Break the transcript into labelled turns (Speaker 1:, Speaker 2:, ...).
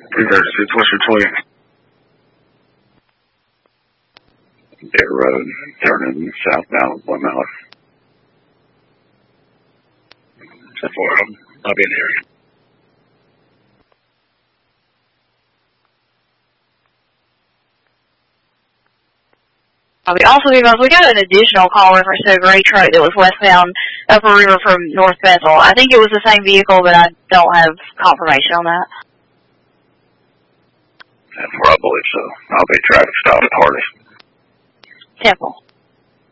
Speaker 1: 336, what's your tweet? Dead Road, turning southbound 1 mile. 10-4, I'll be in the area.
Speaker 2: Also, because we got an additional call reference to a gray truck that was westbound Upper River from North Bethel. I think it was the same vehicle, but I don't have confirmation on that.
Speaker 1: I believe so. I'll be traffic stop at Hardy.
Speaker 2: Temple.